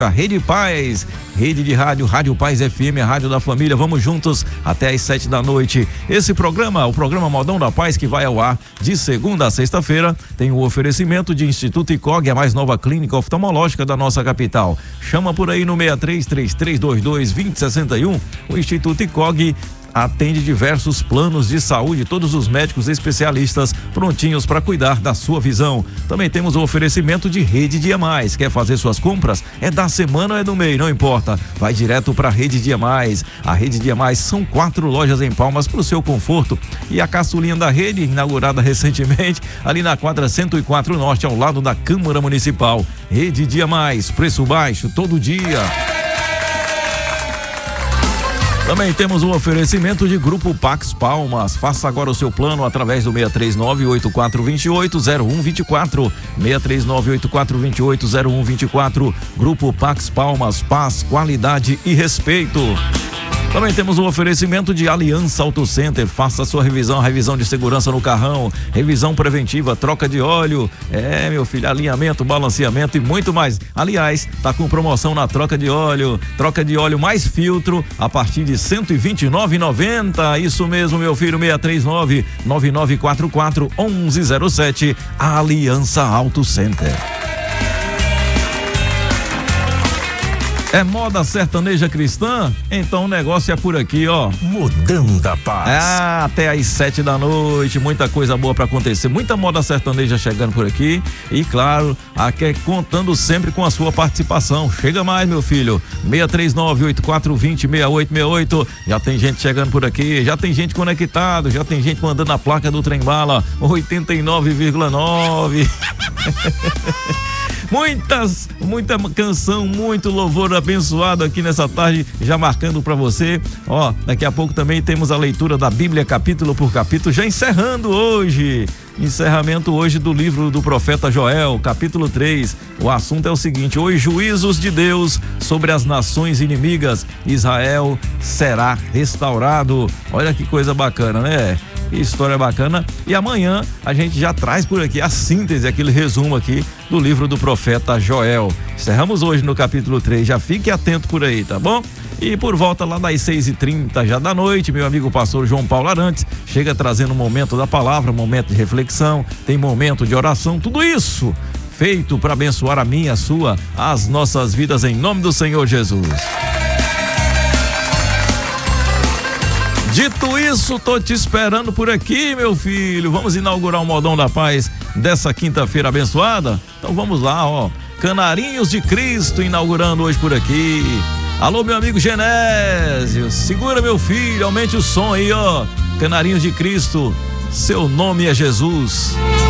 A Rede Paz, rede de rádio, Rádio Paz FM, a rádio da família. Vamos juntos até às 7 da noite. Esse programa, o programa Modão da Paz, que vai ao ar de segunda a sexta-feira, tem o oferecimento de Instituto ICOG, a mais nova clínica oftalmológica da nossa capital. Chama por aí no 6333222061. O Instituto ICOG atende diversos planos de saúde, todos os médicos especialistas prontinhos para cuidar da sua visão. Também temos o oferecimento de Rede Dia Mais. Quer fazer suas compras? É da semana ou é do mês, não importa. Vai direto para a Rede Dia Mais. A Rede Dia Mais são 4 lojas em Palmas para o seu conforto. E a caçulinha da rede, inaugurada recentemente, ali na quadra 104 Norte, ao lado da Câmara Municipal. Rede Dia Mais, preço baixo todo dia. Também temos o oferecimento de Grupo Pax Palmas. Faça agora o seu plano através do 639-8428-0124. 639-8428-0124. Grupo Pax Palmas, paz, qualidade e respeito. Também temos o oferecimento de Aliança Auto Center. Faça a sua revisão de segurança no carrão, revisão preventiva, troca de óleo, meu filho, alinhamento, balanceamento e muito mais. Aliás, tá com promoção na troca de óleo mais filtro a partir de R$ 129,90. Isso mesmo, meu filho, 639-9944-1107. Aliança Auto Center. É moda sertaneja cristã? Então o negócio é por aqui, ó. Modão da Paz. Até às 7 da noite, muita coisa boa pra acontecer, muita moda sertaneja chegando por aqui e claro, aqui contando sempre com a sua participação. Chega mais, meu filho, 639-8420-6868. Já tem gente chegando por aqui, já tem gente conectado, já tem gente mandando a placa do trem-bala 89,9. Muita canção, muito louvor abençoado aqui nessa tarde, já marcando pra você. Ó, daqui a pouco também temos a leitura da Bíblia capítulo por capítulo, já encerrando hoje. Encerramento hoje do livro do profeta Joel, capítulo 3. O assunto é o seguinte: os juízos de Deus sobre as nações inimigas. Israel será restaurado. Olha que coisa bacana, né? Que história bacana. E amanhã a gente já traz por aqui a síntese, aquele resumo aqui do livro do profeta Joel. Encerramos hoje no capítulo 3, já fique atento por aí, tá bom? E por volta lá das 6h30 já da noite, meu amigo pastor João Paulo Arantes chega trazendo um momento da palavra, um momento de reflexão, tem momento de oração, tudo isso feito para abençoar a minha, a sua, as nossas vidas em nome do Senhor Jesus. Dito isso, tô te esperando por aqui, meu filho. Vamos inaugurar o Modão da Paz dessa quinta-feira abençoada? Então vamos lá, ó. Canarinhos de Cristo inaugurando hoje por aqui. Alô, meu amigo Genésio, segura, meu filho, aumente o som aí, ó. Canarinhos de Cristo, seu nome é Jesus.